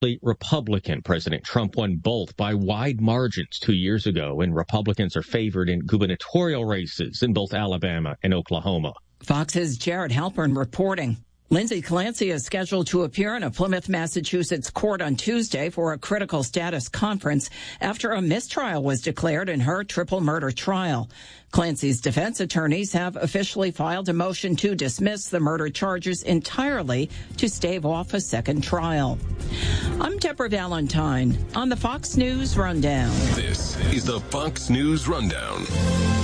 Republican. President Trump won both by wide margins 2 years ago, and Republicans are favored in gubernatorial races in both Alabama and Oklahoma. Fox's Jared Halpern reporting. Lindsay Clancy is scheduled to appear in a Plymouth, Massachusetts court on Tuesday for a critical status conference after a mistrial was declared in her triple murder trial. Clancy's defense attorneys have officially filed a motion to dismiss the murder charges entirely to stave off a second trial. I'm Deborah Valentine on the Fox News Rundown. This is the Fox News Rundown.